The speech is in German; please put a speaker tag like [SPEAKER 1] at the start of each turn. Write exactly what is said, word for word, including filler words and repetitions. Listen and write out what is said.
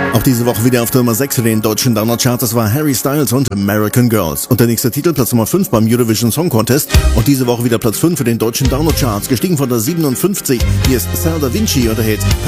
[SPEAKER 1] Auch diese Woche wieder auf der Nummer sechs für den deutschen Download-Charts. Das war Harry Styles und American Girls. Und der nächste Titel, Platz Nummer fünf beim Eurovision Song Contest. Und diese Woche wieder Platz fünf für den deutschen Download-Charts. Gestiegen von der siebenundfünfzig. Hier ist Sal Da Vinci und der Hit